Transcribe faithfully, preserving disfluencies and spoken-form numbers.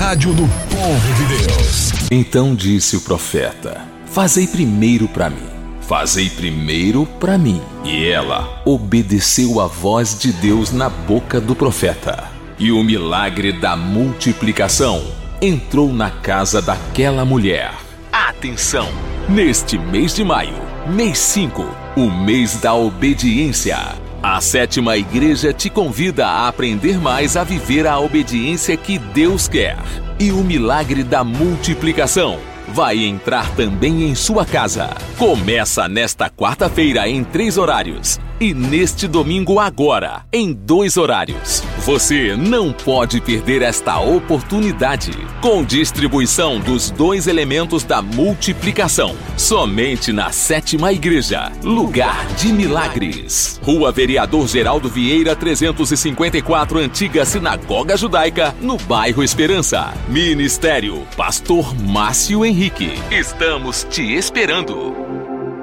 rádio do povo de Deus. Então disse o profeta: fazei primeiro para mim. Fazei primeiro para mim. E ela obedeceu à voz de Deus na boca do profeta. E o milagre da multiplicação entrou na casa daquela mulher. Atenção! Neste mês de maio, mês cinco, o mês da obediência, a sétima igreja te convida a aprender mais a viver a obediência que Deus quer. E o milagre da multiplicação vai entrar também em sua casa. Começa nesta quarta-feira em três horários e neste domingo agora em dois horários. Você não pode perder esta oportunidade. Com distribuição dos dois elementos da multiplicação. Somente na sétima igreja, lugar de milagres. Rua Vereador Geraldo Vieira trezentos e cinquenta e quatro, Antiga Sinagoga Judaica, no bairro Esperança. Ministério Pastor Márcio Henrique. Estamos te esperando.